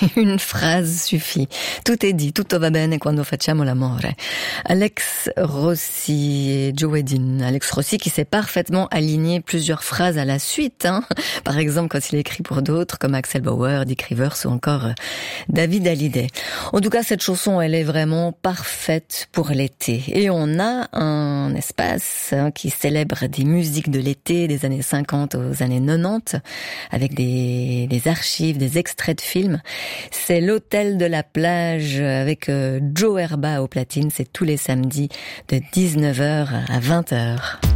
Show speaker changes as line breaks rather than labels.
Une phrase suffit. Tout est dit. Tutto va bene quando facciamo l'amore. Alex Rossi et Joe Edin. Alex Rossi qui sait parfaitement aligner plusieurs phrases à la suite. Par exemple, quand il écrit pour d'autres, comme Axel Bauer, Dick Rivers ou encore David Hallyday. En tout cas, cette chanson, elle est vraiment parfaite pour l'été. Et on a un espace qui célèbre des musiques de l'été des années 50 aux années 90, avec des archives, des extraits de films. C'est l'Hôtel de la Plage avec Joe Herba au platine. C'est tous les samedis de 19h à 20h.